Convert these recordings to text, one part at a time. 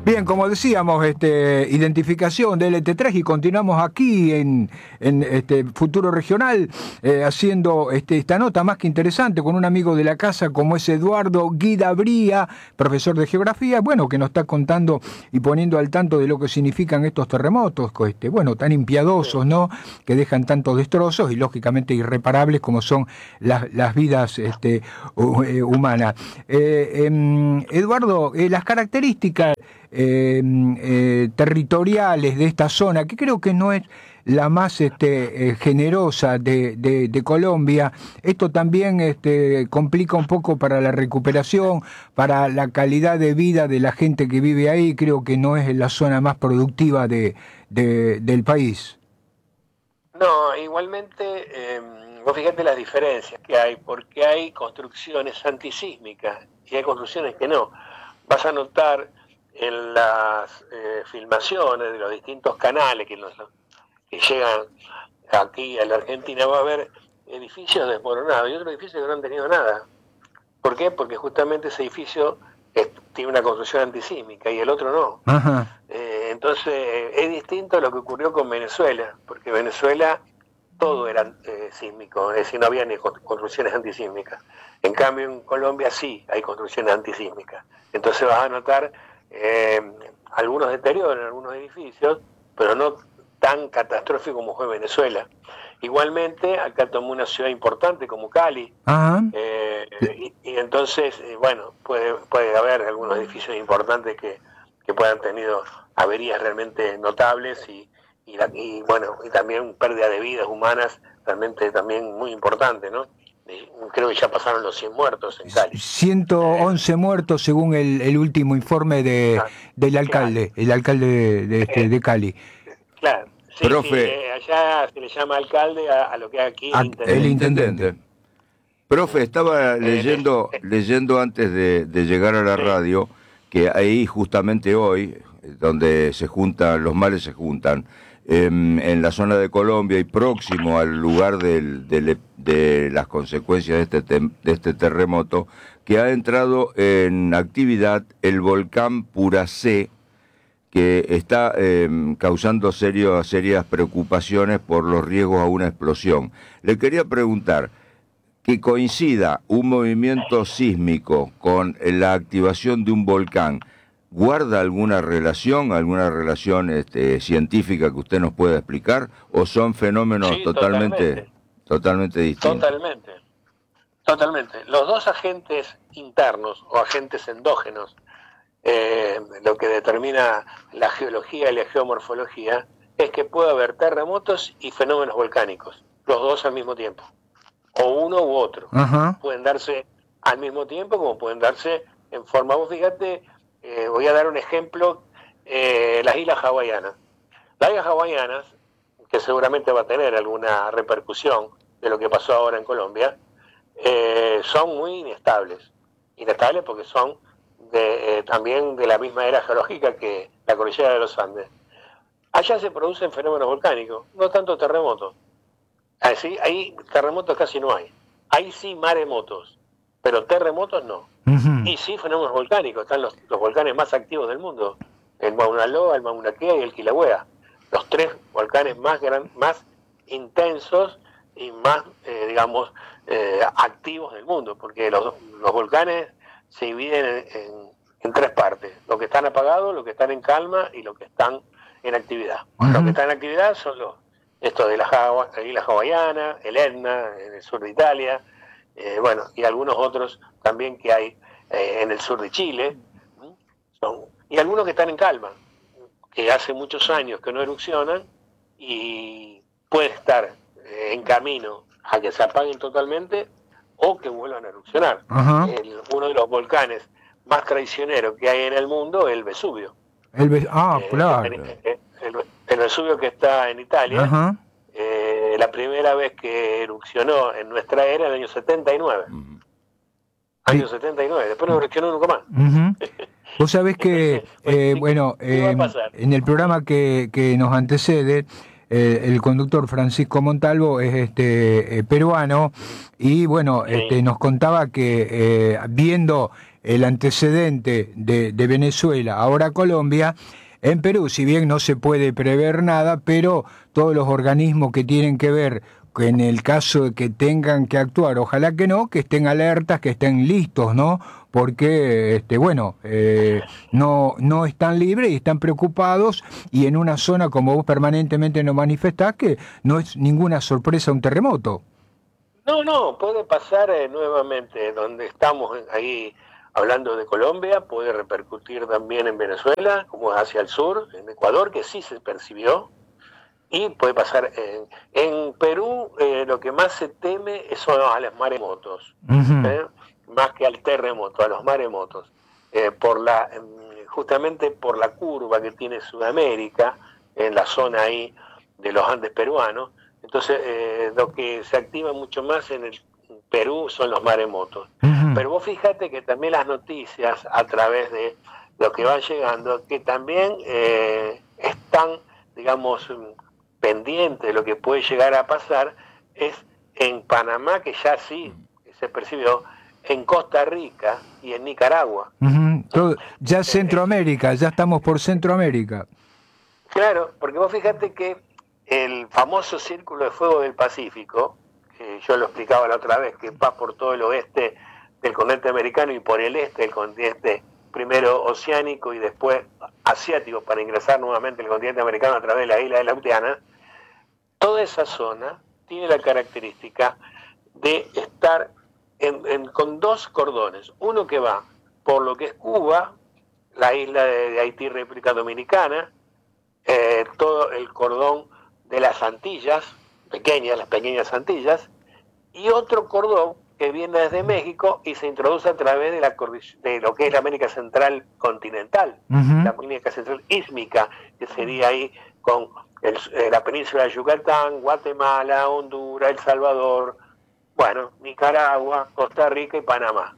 Bien, como decíamos, identificación de LT3 y continuamos aquí en Futuro Regional haciendo esta nota más que interesante con un amigo de la casa como es Eduardo Guidabría, profesor de geografía, bueno, que nos está contando y poniendo al tanto de lo que significan estos terremotos, bueno, tan impiadosos, ¿no? Que dejan tantos destrozos y lógicamente irreparables como son las vidas humanas. Eduardo, las características territoriales de esta zona, que creo que no es la más generosa de Colombia, esto también complica un poco para la recuperación, para la calidad de vida de la gente que vive ahí. Creo que no es la zona más productiva del país. No, igualmente, vos fíjate las diferencias que hay, porque hay construcciones antisísmicas y hay construcciones que no. Vas a notar en las filmaciones de los distintos canales que llegan aquí a la Argentina, va a haber edificios desmoronados y otros edificios que no han tenido nada. ¿Por qué? Porque justamente ese edificio tiene una construcción antisísmica y el otro no. Ajá. Entonces es distinto a lo que ocurrió con Venezuela, porque Venezuela todo era sísmico, es decir, no había ni construcciones antisísmicas. En cambio en Colombia sí hay construcciones antisísmicas. Entonces vas a notar algunos deterioros en algunos edificios, pero no tan catastrófico como fue Venezuela. Igualmente, acá tomó una ciudad importante como Cali, y entonces, bueno, puede haber algunos edificios importantes que puedan haber tenido averías realmente notables y también pérdida de vidas humanas realmente también muy importante, ¿no? Creo que ya pasaron los 100 muertos en Cali. 111 muertos según el último informe del alcalde, el alcalde de Cali. Claro, sí, profe, sí, allá se le llama alcalde a lo que aquí el intendente. Profe, estaba leyendo antes de llegar a la radio que ahí justamente hoy, donde los mares se juntan, en la zona de Colombia y próximo al lugar de las consecuencias de este terremoto, que ha entrado en actividad el volcán Puracé, que está causando serias preocupaciones por los riesgos a una explosión. Le quería preguntar, que coincida un movimiento sísmico con la activación de un volcán, ¿guarda alguna relación científica que usted nos pueda explicar? ¿O son fenómenos totalmente distintos? Totalmente. Los dos agentes internos o agentes endógenos, lo que determina la geología y la geomorfología, es que puede haber terremotos y fenómenos volcánicos, los dos al mismo tiempo, o uno u otro. Ajá. Pueden darse al mismo tiempo como pueden darse en forma. Vos fíjate, voy a dar un ejemplo, las Islas Hawaianas. Las Islas Hawaianas, que seguramente va a tener alguna repercusión de lo que pasó ahora en Colombia, son muy inestables porque son también de la misma era geológica que la cordillera de los Andes. Allá se producen fenómenos volcánicos, no tanto terremotos. Así, ahí terremotos casi no hay. Hay sí maremotos, pero terremotos no. Uh-huh. Y sí fenómenos volcánicos. Están los volcanes más activos del mundo: el Mauna Loa, el Mauna Kea y el Kilauea. Los tres volcanes más intensos y más, activos del mundo, porque los volcanes se dividen en tres partes: los que están apagados, los que están en calma y los que están en actividad. Uh-huh. Los que están en actividad son estos de las Islas Hawaianas, el Etna, en el sur de Italia, y algunos otros también que hay en el sur de Chile, y algunos que están en calma, que hace muchos años que no erupcionan y puede estar en camino a que se apaguen totalmente o que vuelvan a erupcionar. Uh-huh. Uno de los volcanes más traicioneros que hay en el mundo es el Vesubio. Claro. El Vesubio que está en Italia. Uh-huh. La primera vez que erupcionó en nuestra era, en el año 79. Uh-huh. Año 79, después no erupcionó nunca más. Uh-huh. Vos sabés que, en el programa que nos antecede, el conductor Francisco Montalvo es peruano y bueno, sí. Nos contaba que viendo el antecedente de Venezuela, ahora Colombia. En Perú, si bien no se puede prever nada, pero todos los organismos que tienen que ver en el caso de que tengan que actuar, ojalá que no, que estén alertas, que estén listos, ¿no? Porque, no están libres y están preocupados, y en una zona, como vos permanentemente nos manifestás, que no es ninguna sorpresa un terremoto. No, puede pasar nuevamente, donde estamos ahí hablando de Colombia, puede repercutir también en Venezuela, como hacia el sur, en Ecuador, que sí se percibió, y puede pasar en Perú. Lo que más se teme son a los maremotos, más que al terremoto, a los maremotos, justamente por la curva que tiene Sudamérica, en la zona ahí de los Andes peruanos. Entonces, lo que se activa mucho más en el Perú son los maremotos. Pero vos fíjate que también las noticias, a través de lo que van llegando, que también están, digamos, pendientes de lo que puede llegar a pasar, es en Panamá, que ya sí se percibió, en Costa Rica y en Nicaragua. Ya Centroamérica, ya estamos por Centroamérica. Claro, porque vos fíjate que el famoso Círculo de Fuego del Pacífico, que yo lo explicaba la otra vez, que va por todo el oeste del continente americano y por el este del continente, primero oceánico y después asiático, para ingresar nuevamente al continente americano a través de la isla de Lautiana. Toda esa zona tiene la característica de estar con dos cordones, uno que va por lo que es Cuba, la isla de Haití, República Dominicana, todo el cordón de las Antillas, las pequeñas Antillas, y otro cordón que viene desde México y se introduce a través de lo que es la América Central continental, la América Central ísmica, que sería ahí con la península de Yucatán, Guatemala, Honduras, El Salvador, Nicaragua, Costa Rica y Panamá.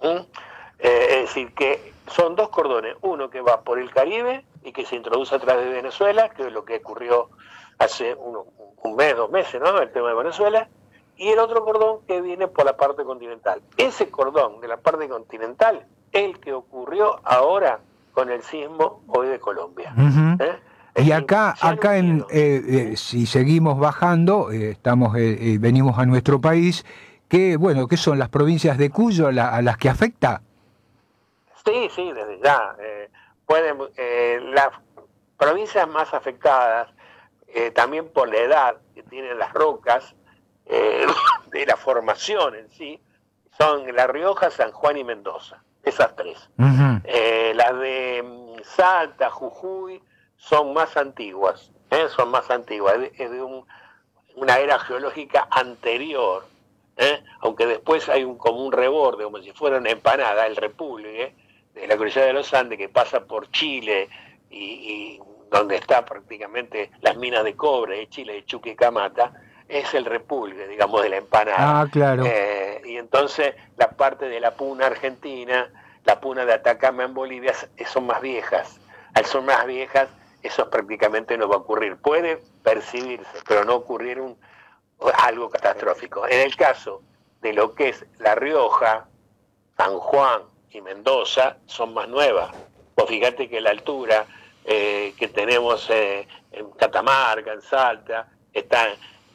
Es decir, que son dos cordones, uno que va por el Caribe y que se introduce a través de Venezuela, que es lo que ocurrió hace un mes, 2 meses, ¿no? El tema de Venezuela, y el otro cordón que viene por la parte continental. Ese cordón de la parte continental es el que ocurrió ahora con el sismo hoy de Colombia. Y acá si seguimos bajando, venimos a nuestro país, ¿qué son las provincias de Cuyo a las que afecta? Sí, desde ya. Las provincias más afectadas, también por la edad que tienen las rocas, de la formación en sí, son La Rioja, San Juan y Mendoza, esas tres. Las de Salta, Jujuy, son más antiguas, es de una era geológica anterior, aunque después hay como un reborde, como si fuera una empanada, el repulgue de la cordillera de los Andes, que pasa por Chile y donde está prácticamente las minas de cobre de Chile, de Chuquicamata, es el repulgue, digamos, de la empanada. Claro. Y entonces la parte de la puna argentina, la puna de Atacama en Bolivia, son más viejas. Al ser más viejas, eso prácticamente no va a ocurrir. Puede percibirse, pero no ocurrir algo catastrófico. En el caso de lo que es La Rioja, San Juan y Mendoza, son más nuevas. Vos fíjate que la altura que tenemos en Catamarca, en Salta, está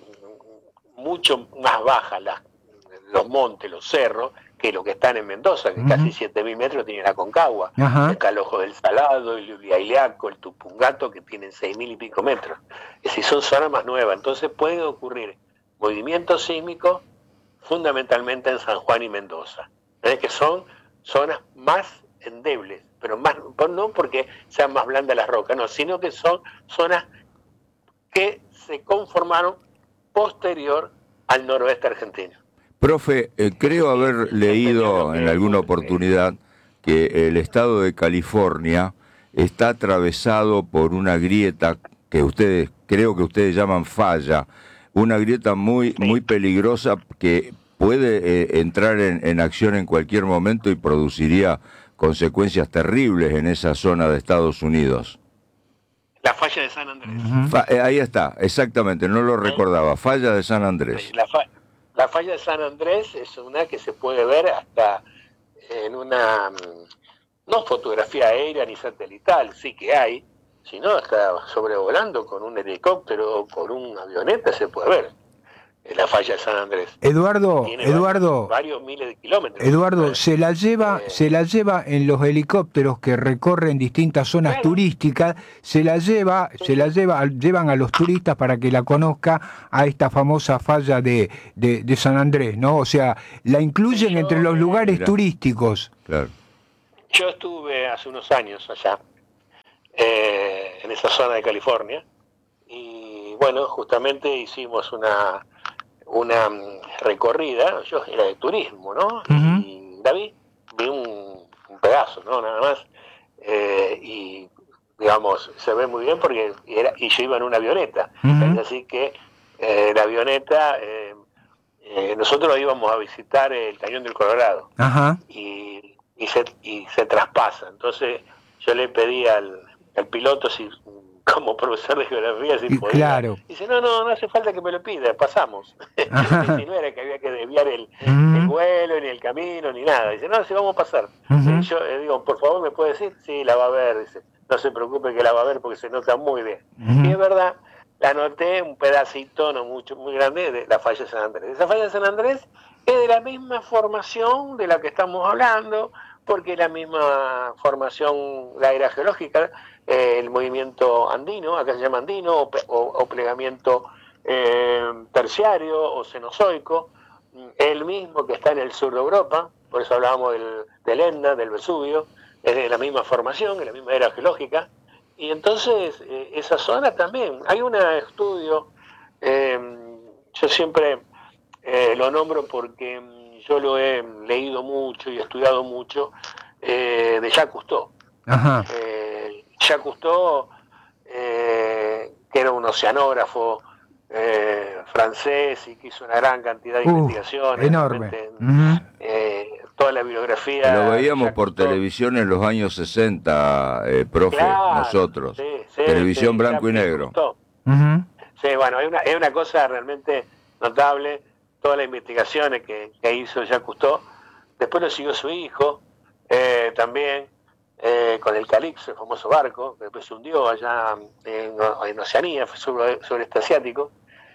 mucho más baja los montes, los cerros, que lo que están en Mendoza, que casi 7.000 metros tiene la Concagua. Está el Ojo del Salado, el Uliaileaco, el Tupungato, que tienen 6.000 y pico metros. Es decir, son zonas más nuevas. Entonces pueden ocurrir movimientos sísmicos fundamentalmente en San Juan y Mendoza, que son zonas más endebles, pero no porque sean más blandas las rocas, no, sino que son zonas que se conformaron posterior al noroeste argentino. Profe, creo haber leído en alguna oportunidad que el estado de California está atravesado por una grieta que creo que ustedes llaman falla, una grieta muy peligrosa que puede entrar en acción en cualquier momento y produciría consecuencias terribles en esa zona de Estados Unidos. La falla de San Andrés. Ahí está, exactamente, no lo recordaba, falla de San Andrés. La falla de San Andrés es una que se puede ver hasta en una, no fotografía aérea ni satelital, sí que hay, sino está sobrevolando con un helicóptero o con una avioneta, se puede ver la falla de San Andrés. Eduardo, Tiene Eduardo, varios miles de kilómetros. Eduardo, se la lleva en los helicópteros que recorren distintas zonas Claro. turísticas, llevan a los turistas para que la conozca a esta famosa falla de San Andrés, ¿no? O sea, la incluyen entre los lugares Mirá. turísticos. Claro. Yo estuve hace unos años allá, en esa zona de California, y bueno, justamente hicimos una recorrida. Yo era de turismo, ¿no? Uh-huh. Y la vi un pedazo, ¿no? Nada más, y digamos, se ve muy bien porque yo iba en una avioneta, Uh-huh. así que la avioneta, nosotros íbamos a visitar el Cañón del Colorado. Ajá. Y se traspasa. Entonces yo le pedí al piloto, si como profesor de geografía, si podía. Claro. Dice, no hace falta que me lo pida, pasamos. Si no era que había que desviar el vuelo, ni el camino, ni nada. Dice, no, si vamos a pasar. Uh-huh. Yo digo, por favor, ¿me puede decir? Sí, la va a ver. Dice, no se preocupe que la va a ver porque se nota muy bien. Uh-huh. Y es verdad, la noté un pedacito, no mucho, muy grande, de la falla de San Andrés. Esa falla de San Andrés es de la misma formación de la que estamos hablando, porque es la misma formación, la era geológica, el movimiento andino, acá se llama andino, o plegamiento terciario o cenozoico, el mismo que está en el sur de Europa, por eso hablábamos del Etna, del Vesubio, es de la misma formación, de la misma era geológica, y entonces esa zona también, hay un estudio, yo siempre lo nombro porque yo lo he leído mucho y estudiado mucho, de Jacques Cousteau. Ajá. Jacques Cousteau, que era un oceanógrafo francés y que hizo una gran cantidad de investigaciones. Enorme. Toda la bibliografía. Lo veíamos por televisión en los años 60, profe, claro, nosotros. Sí, televisión sí, blanco y negro. Uh-huh. Sí, bueno, es una cosa realmente notable, todas las investigaciones que hizo Jacques Cousteau. Después lo siguió su hijo, también, con el Calixto, el famoso barco, que después se hundió allá en Oceanía, fue sureste asiático.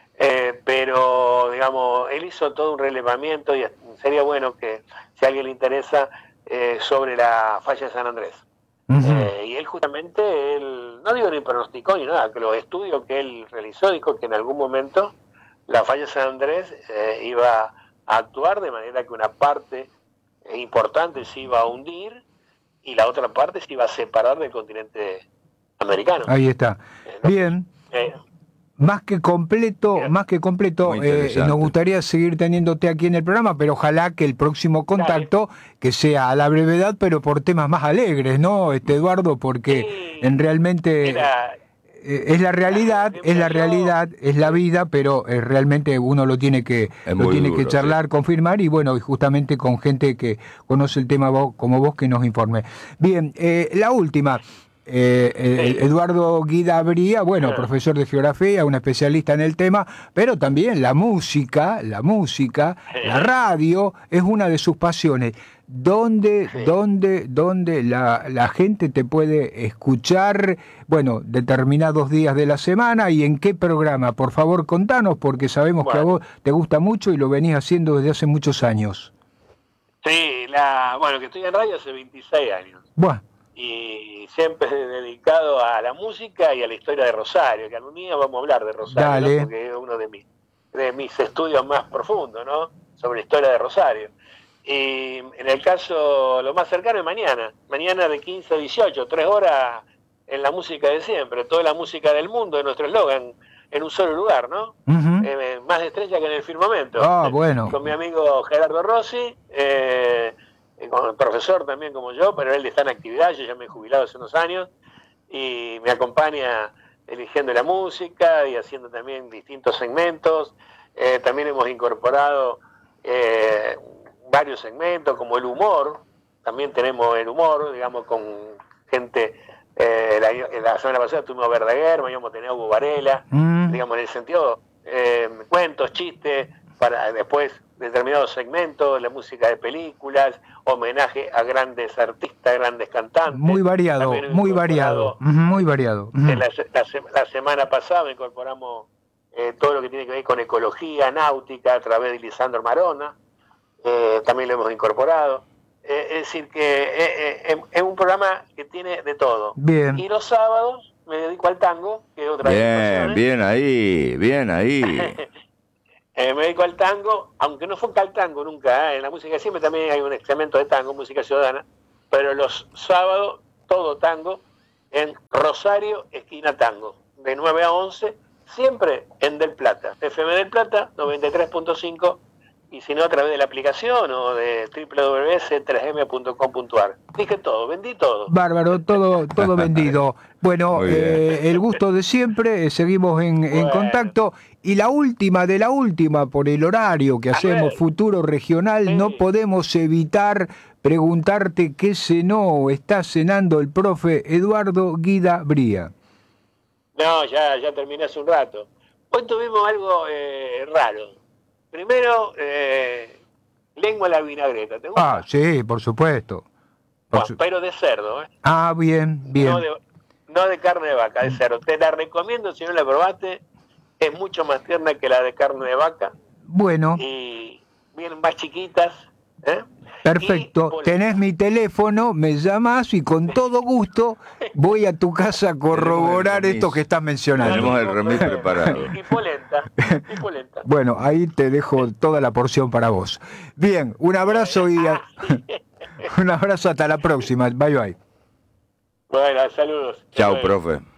Pero, digamos, él hizo todo un relevamiento y sería bueno que, si a alguien le interesa, sobre la falla de San Andrés. Uh-huh. Y él justamente, no digo ni pronosticó ni nada, que los estudios que él realizó, dijo que en algún momento la falla de San Andrés iba a actuar de manera que una parte importante se iba a hundir y la otra parte se iba a separar del continente americano. Ahí está. ¿No? Bien. Más que completo, nos gustaría seguir teniéndote aquí en el programa, pero ojalá que el próximo contacto, que sea a la brevedad, pero por temas más alegres, ¿no, Eduardo? Porque realmente es la realidad, es la vida, pero realmente uno lo tiene que charlar, confirmar, y bueno, y justamente con gente que conoce el tema como vos, que nos informe. Bien, la última. Eduardo Guidabría, bueno, profesor de geografía, un especialista en el tema, pero también la música, la radio es una de sus pasiones. ¿Dónde la gente te puede escuchar, bueno, determinados días de la semana y en qué programa? Por favor, contanos, porque sabemos que a vos te gusta mucho y lo venís haciendo desde hace muchos años. Sí, que estoy en radio hace 26 años. Bueno. Y siempre dedicado a la música y a la historia de Rosario, que algún día vamos a hablar de Rosario, ¿no? Porque es uno de mis estudios más profundos, ¿no? Sobre la historia de Rosario. Y en el caso, lo más cercano es mañana de 15 a 18, 3 horas en la música de siempre, toda la música del mundo, es nuestro eslogan, en un solo lugar, ¿no? Uh-huh. Más estrella que en el firmamento. Bueno. Con mi amigo Gerardo Rossi, con el profesor también como yo, pero él está en actividad, yo ya me he jubilado hace unos años, y me acompaña eligiendo la música y haciendo también distintos segmentos. También hemos incorporado varios segmentos, como el humor, también tenemos el humor, digamos, con gente, la semana pasada tuvimos a Verdaguer, mañana hemos tenido a Hugo Varela, digamos, en el sentido, cuentos, chistes, para después determinados segmentos, la música de películas, homenaje a grandes artistas, grandes cantantes. Muy variado, muy variado, muy variado. La semana pasada incorporamos todo lo que tiene que ver con ecología náutica a través de Lisandro Marona, también lo hemos incorporado. Es decir, que es un programa que tiene de todo. Bien. Y los sábados me dedico al tango, que es otra Bien, bien ahí, bien ahí. Me dedico al tango, aunque no fue al tango nunca, en la música siempre también hay un excremento de tango, música ciudadana, pero los sábados todo tango en Rosario, esquina tango, de 9 a 11, siempre en Del Plata, FM Del Plata, 93.5, y si no a través de la aplicación o de www.c3m.com.ar. Dije todo, vendí todo. Bárbaro, todo vendido. Bueno, el gusto de siempre, seguimos en contacto. Y la última de la última, por el horario que hacemos, Futuro Regional, sí, no podemos evitar preguntarte qué cenó o está cenando el profe Eduardo Guida Bría. No, ya terminé hace un rato. Hoy tuvimos algo raro. Primero, lengua a la vinagreta. ¿Te gusta? Ah, sí, por supuesto. Pero de cerdo, ¿eh? Ah, bien. No de carne de vaca, de cerdo. Te la recomiendo si no la probaste. Es mucho más tierna que la de carne de vaca. Bueno. Y vienen más chiquitas. Perfecto. Tenés mi teléfono, me llamás y con todo gusto voy a tu casa a corroborar esto que estás mencionando. Tenemos el remis preparado. Y polenta. Bueno, ahí te dejo toda la porción para vos. Bien, un abrazo y un abrazo hasta la próxima. Bye bye. Bueno, saludos. Chao, profe.